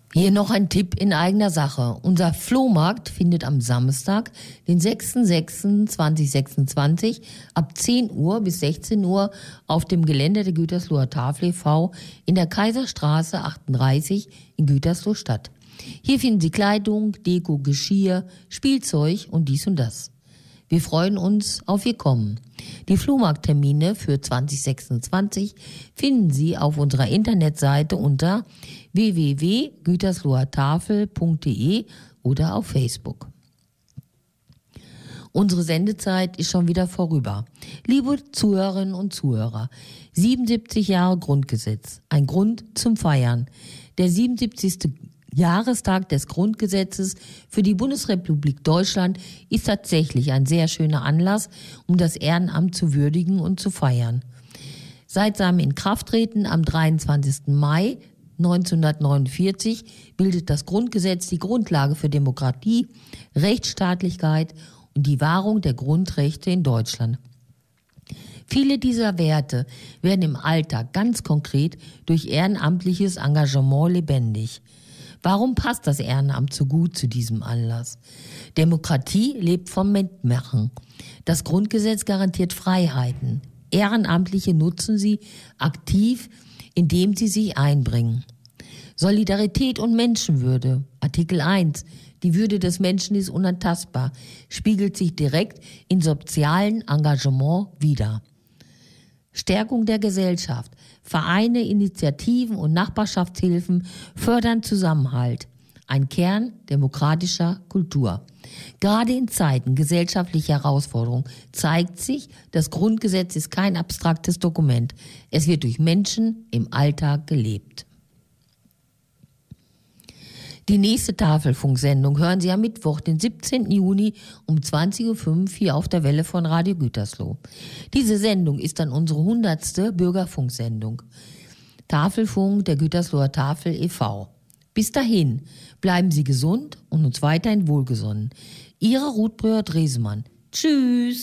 Hier noch ein Tipp in eigener Sache. Unser Flohmarkt findet am Samstag, den 6.6.2026 ab 10 Uhr bis 16 Uhr auf dem Gelände der Gütersloher Tafel e.V. in der Kaiserstraße 38 in Gütersloh statt. Hier finden Sie Kleidung, Deko, Geschirr, Spielzeug und dies und das. Wir freuen uns auf Ihr Kommen. Die Flohmarkttermine für 2026 finden Sie auf unserer Internetseite unter www.güterslohertafel.de oder auf Facebook. Unsere Sendezeit ist schon wieder vorüber. Liebe Zuhörerinnen und Zuhörer, 77 Jahre Grundgesetz, ein Grund zum Feiern. Der 77. Jahrestag des Grundgesetzes für die Bundesrepublik Deutschland ist tatsächlich ein sehr schöner Anlass, um das Ehrenamt zu würdigen und zu feiern. Seit seinem Inkrafttreten am 23. Mai 1949 bildet das Grundgesetz die Grundlage für Demokratie, Rechtsstaatlichkeit und die Wahrung der Grundrechte in Deutschland. Viele dieser Werte werden im Alltag ganz konkret durch ehrenamtliches Engagement lebendig. Warum passt das Ehrenamt so gut zu diesem Anlass? Demokratie lebt vom Mitmachen. Das Grundgesetz garantiert Freiheiten. Ehrenamtliche nutzen sie aktiv, indem sie sich einbringen. Solidarität und Menschenwürde. Artikel 1. Die Würde des Menschen ist unantastbar, spiegelt sich direkt in sozialen Engagement wider. Stärkung der Gesellschaft. Vereine, Initiativen und Nachbarschaftshilfen fördern Zusammenhalt. Ein Kern demokratischer Kultur. Gerade in Zeiten gesellschaftlicher Herausforderungen zeigt sich, das Grundgesetz ist kein abstraktes Dokument. Es wird durch Menschen im Alltag gelebt. Die nächste Tafelfunksendung hören Sie am Mittwoch, den 17. Juni um 20.05 Uhr hier auf der Welle von Radio Gütersloh. Diese Sendung ist dann unsere 100. Bürgerfunksendung. Tafelfunk der Gütersloher Tafel e.V. Bis dahin, bleiben Sie gesund und uns weiterhin wohlgesonnen. Ihre Ruth Breuer-Dresemann. Tschüss!